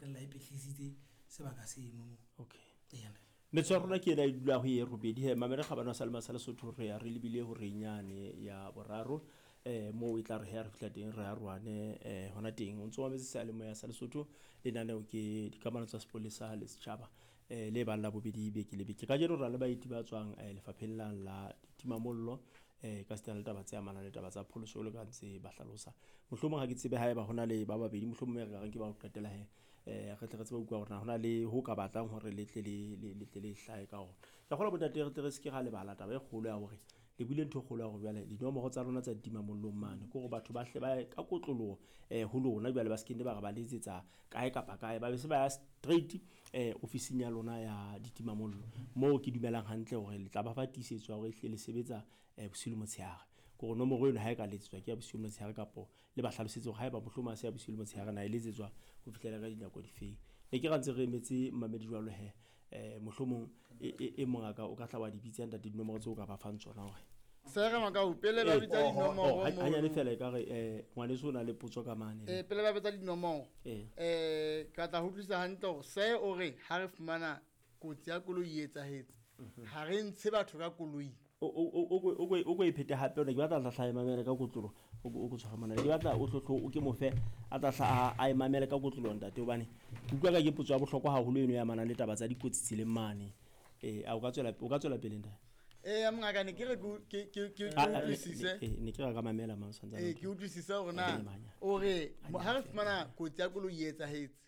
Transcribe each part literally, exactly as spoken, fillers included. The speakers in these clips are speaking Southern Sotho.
qetella e pehlisitse sebaka seno. Okay. Metso rona ke ena dula ho e robedi he mamere ga bana sa le masala Sotho re ya re lebile ho re nyane ya boraro eh mo e tla re ha re fitla teng re a rwane eh hona teng o ntse wa metse sa le mo ya sa Lesotho le nane o ke dikamano tsa sepolesa le setjhaba eh le ba la bobedi be ke le be ke ka jero ra le ba itiba tswang eh lefapheng la la ditimamollo eh ka stela taba tsa mana le taba tsa pholoso le ka ntse ba hlalosa mohlomong ha ke tsebe ha e ba hona le ba babedi mohlomong re ke ba go qetela he eh re tle re tseba utlwa hore hona le ho ka batlang hore le tle le le tle le hlae ka hona ka gola botate re tle re se ke ga le bala taba e kgolo ya hore le bile ntho kgolo ya go bjale dinomoro tsa rona tsa ditimamollo mane go go batho ba hle ba ka kotlolo eh ho lona bjale ba skinde ba ga ba letsetsa kae kapa kae ba be se ba straight eh office ya lona ya ditimamollo mo ke dumelang hantle hore le tla ba fatisetswa hore hle le sebetsa eh bosilu motshehare go nomoro eno ha e ka letsetswa ke ya bosilu motshehare kapo le ba hlalosetse go ha e ba mohloma se ya bosilu motshehare na e letsetswa go fihlela ka dinako di feng le ke rantse re emetse mamedi jwalo he eh mohlomong e mongaka o ka tla wa di bitsa ntate dinomoro tse o ka ba fang tsona hore Sera maka o pele ba bitsa dinomoro ha ya le fela e ka re eh ngwane so na le potso ka mane eh pele ba bitsa dinomoro eh ka tla ho tlisa hantle se o re ha re fumana kotsi ya koloi e etsahetse ha re ntshe batho ka koloi o o o o go iphete hape o ne ke batla tla hlae mamele ka kotlolo o go tshwara mana ke batla o hlohlo o ke mofe a tla hla a e mamele ka kotlolo ntate hobane utlwa ka ke potso ya bohlokwa haholo eno ya mana le taba tsa dikotsi tse le mane eh a o ka tswela o ka tswela pele ntate eh amngaka ne ke re ke ke ke utlwisise eh ne ke ra ka mamela ma santsa eh ke utlwisise hore na o re ha re fumana kotsi ya koloi e etsahetse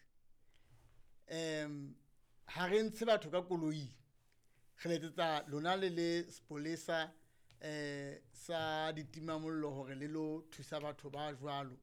em ha re ntshe batho ka koloi re letsetsa lona le le spolesa eh sa ditimamollo hore le lo thusa batho ba jwalo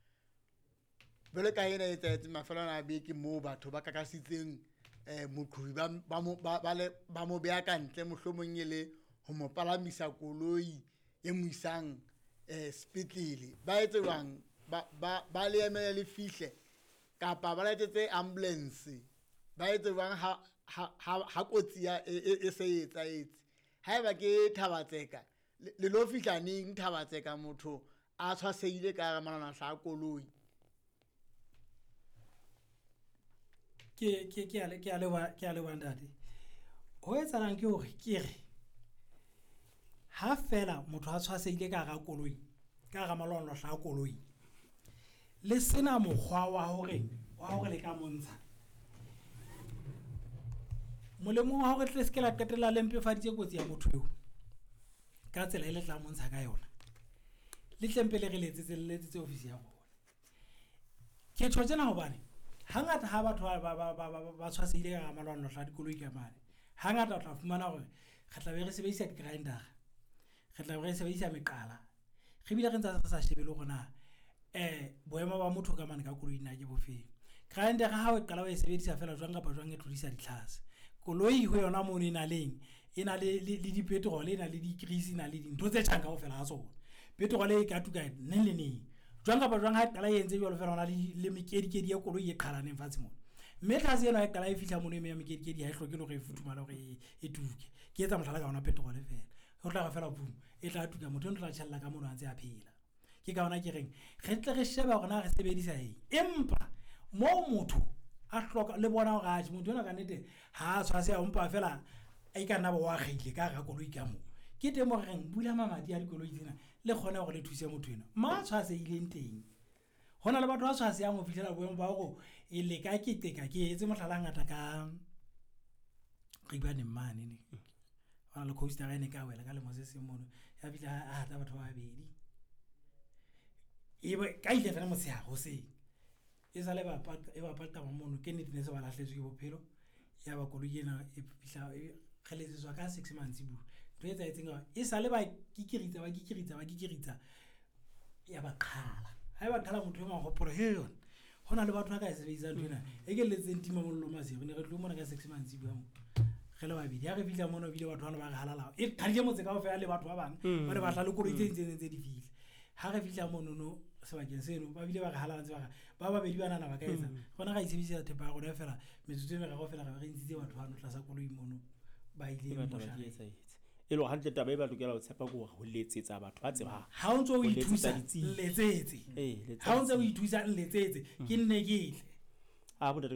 bele ka ena e tsetse mafelo na be ke mo batho ba kakasitseng eh moqhubi ba ba le ba mo beya ka ntle mohlomong ele ho mo palamisa koloi e mo isang eh sepetlele ba etswang ba ba le emela le fihle kapa ba letetse ambulance ba etswang ha ha ha kotsi ya e se etsaetse ha eba ke Thabatseka le lo fihla ning Thabatseka motho a tshwaseile ka ga manana sa koloi ke ke ke ale ke ale wa ke ale wa ndate ho etsalang ke hore ke re ha fela motho a tshwaseile ka ga koloi ka ga malolo hla koloi le sena mogwa wa hore wa hore le ka montsha molemo wa hore tle se ke la qetela lempefaditse kotsi ya motho eo ka tsela ile tla montsha ka yona le tlempele re letsetse le letsetse office ya bona ke tshotse na hobane hangata ha batho ba ba ba ba tshwaseile ka malwana hla dikoloi ka mane hangata o tla fumana hore re tla be re sebedisa grinder re tla be re sebedisa meqala re bile re ntse sa shebele gona eh boemo ba motho ka mane ka koloi na ke bofeng grinder ha o qala o e sebedisa fela jwang kapa jwang e tlodisa ditlhase koloi ho yona mo ne na leng ena le le di petrol ena le di grease ena le dintho tse tjhanga ho fela ha tsona petrol e ka tuka ne le ne jwang kapa jwang ha qala e entse jwalo fela ona le le mekedikedi ya koloi e qhalaneng fatshe mona mme tlase ena e qala e fihla mona e me ya mekedikedi ha e hloke le hore e futhumala hore e tuke ke etsa mohlala ka ona petrol fela ho tla ga fela boom e tla tuka motho o tla tshella ka mona ntse a phela ke ka ona ke reng re tle re sheba hore na re sebedisa eng empa mo motho a hloka le bona hore a motho ona ka nete ha tshwase a umpa fela a ikana ba wa gile ka ga koloi ka mo ke temo reng bula mamadi a dikoloi tsena le khona gore le thuse motho ena ma tshwase ile nteng hona le batho ba tshwase ya mo fitela boemo ba go e le ka ke teka ke etse mohlala ngata ka re bane mane ne ona le coaster ene ka wela ka le mose se mono ya bitla a ta batho ba babedi e ba ka ile fela mo se ha go se e sale ba pata e ba pata mo mono ke nne se ba lahletswe ke bophelo ya ba koloi ena e fihla e kheletsetswa ka six months bu to etsa etsenga e sale ba kikiritsa ba kikiritsa ba kikiritsa ya ba qhala ha ba qhala motho wa gopolo he yona hona le batho ba ka sebetsa ntona e ke le tsentima mollo masego ne re tlo mona ka six months bu mo gele ba bidi ya re fihla mono bile batho bana ba ga halala e qhalile motse ka ofela le batho ba bang ba re ba tla le koloi tse ntse ntse di fihla ha re fihla mono no sebakeng seno ba bile ba ga halala ntse ba ba ba bedi bana na ba ka etsa gona ga isebisa thepa go re fela metsutse me ga go fela ga re ntse batho bana tla sa koloi mono ba ile mo ba etsa etsa e lo hantle taba e ba lokela ho tshepa go go letsetsa batho ba tseba ha o ntse o ithusa letsetse eh ha o ntse o ithusa letsetse ke nne ke ile a bo